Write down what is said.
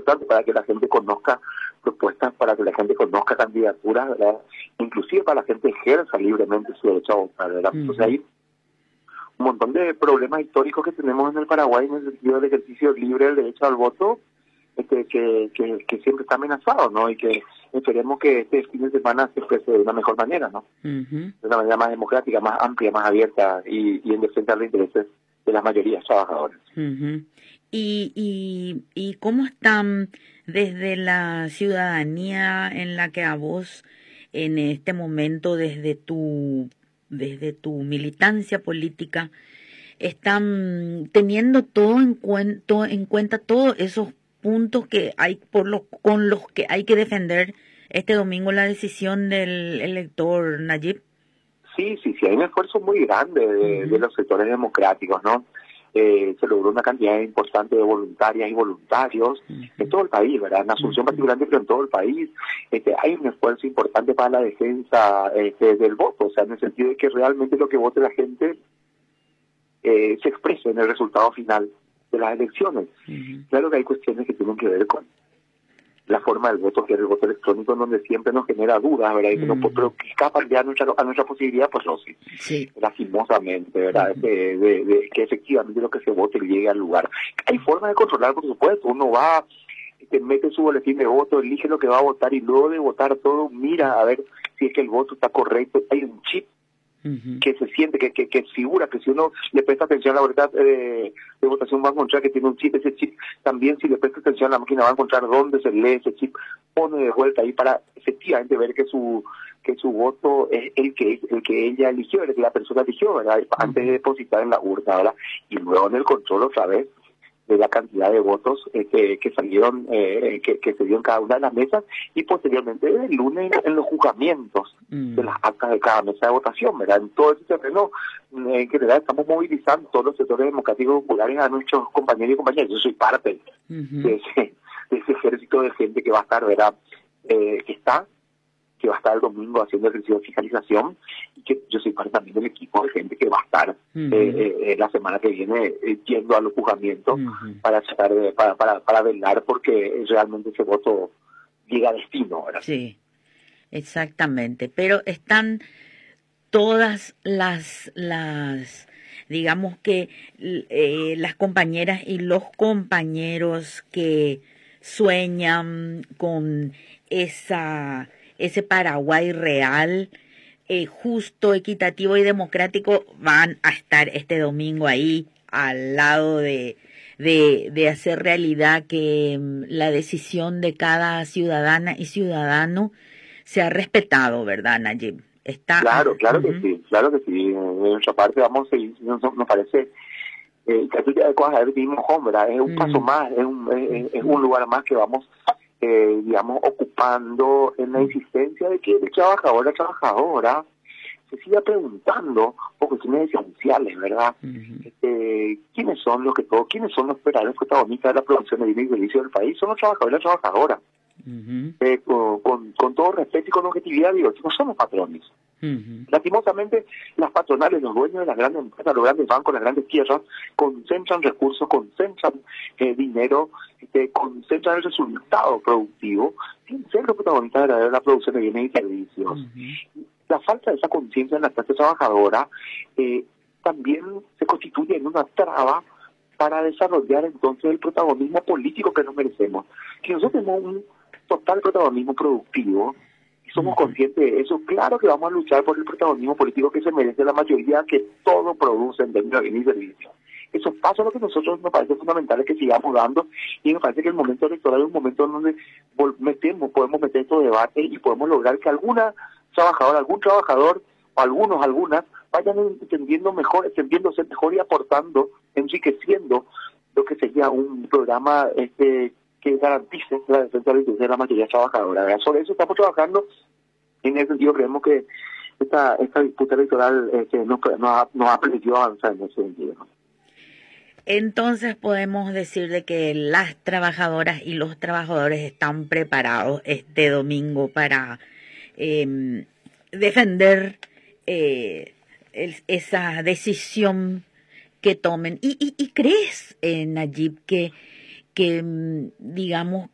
importante para que la gente conozca propuestas, para que la gente conozca candidaturas, ¿verdad? Inclusive para la gente ejerza libremente su derecho a votar, ¿verdad? Entonces hay un montón de problemas históricos que tenemos en el Paraguay en el sentido del ejercicio libre del derecho al voto, que siempre está amenazado, ¿no? Y que esperemos que este fin de semana se exprese de una mejor manera, ¿no? De una manera más democrática, más amplia, más abierta y en defensa de los intereses de las mayorías trabajadoras. ¿Y cómo están desde la ciudadanía en la que a vos en este momento desde tu militancia política están teniendo todo en cuenta todos esos puntos que hay con los que hay que defender este domingo la decisión del elector Nayib? Sí, hay un esfuerzo muy grande de los sectores democráticos, ¿no? Se logró una cantidad importante de voluntarias y voluntarios en todo el país, ¿verdad? En Asunción particularmente, pero en todo el país. Hay un esfuerzo importante para la defensa del voto, o sea, en el sentido de que realmente lo que vote la gente se exprese en el resultado final de las elecciones. Claro que hay cuestiones que tienen que ver con la forma del voto, que es el voto electrónico, en donde siempre nos genera dudas, ¿verdad? Y que no, pero que escapan ya a nuestra posibilidad, pues no, sí. Lastimosamente, ¿verdad? De que efectivamente lo que se vote llegue al lugar. Hay formas de controlar, por supuesto. Uno va, mete su boletín de voto, elige lo que va a votar y luego de votar todo, mira a ver si es que el voto está correcto. Hay un chip que se siente, que figura, que si uno le presta atención a la boleta de votación va a encontrar que tiene un chip, ese chip también si le presta atención a la máquina va a encontrar dónde se lee ese chip, pone de vuelta ahí para efectivamente ver que su voto es el que ella eligió, el que la persona eligió, ¿verdad? Antes de depositar en la urna, ¿verdad? Y luego en el control otra vez de la cantidad de votos que salieron, que se dio en cada una de las mesas, y posteriormente el lunes en los juzgamientos de las actas de cada mesa de votación, ¿verdad? En todo ese terreno, en general, estamos movilizando todos los sectores democráticos populares a nuestros compañeros y compañeras. Yo soy parte de ese ejército de gente que va a estar, ¿verdad? Que va a estar el domingo haciendo ejercicio de fiscalización, y que yo soy parte también del equipo de gente que va a estar la semana que viene yendo a los juzgamientos para tratar para velar porque realmente ese voto llega a destino, ¿verdad? Sí, exactamente, pero están todas las digamos que las compañeras y los compañeros que sueñan con ese Paraguay real, justo, equitativo y democrático, van a estar este domingo ahí al lado de hacer realidad que la decisión de cada ciudadana y ciudadano sea respetado, ¿verdad, Nayib? Claro que sí. De nuestra parte vamos a seguir, nos parece que tú ya de vivimos home, ¿verdad? Es un paso más, es un lugar más que vamos digamos, ocupando en la insistencia de que el trabajador, la trabajadora, se siga preguntando por cuestiones esenciales, ¿verdad? ¿Quiénes son los verdaderos protagonistas de la producción de bienes y servicios del país? Son los trabajadores y las trabajadoras. Con todo respeto y con objetividad, digo, no son los patrones. Lastimosamente, las patronales, los dueños de las grandes empresas, los grandes bancos, las grandes tierras, concentran recursos, concentran dinero, concentran el resultado productivo, sin ser los protagonistas de la producción de bienes y servicios. La falta de esa conciencia en la clase trabajadora también se constituye en una traba para desarrollar entonces el protagonismo político que nos merecemos. Que nosotros tenemos un total protagonismo productivo y somos conscientes de eso, claro que vamos a luchar por el protagonismo político que se merece la mayoría, que todo produce en términos de bienes y servicios. Esos pasos lo que a nosotros nos parece fundamental es que sigamos dando, y me parece que el momento electoral es un momento en donde podemos meter estos debates y podemos lograr que algún trabajador o algunas vayan entendiéndose mejor y aportando, enriqueciendo lo que sería un programa que garantice la defensa de los intereses de la mayoría trabajadora, ¿verdad? Sobre eso estamos trabajando. En ese sentido creemos que esta disputa electoral nos ha permitido avanzar en ese sentido, ¿no? Entonces podemos decir de que las trabajadoras y los trabajadores están preparados este domingo para defender esa decisión que tomen. ¿Y crees, Nayib, que digamos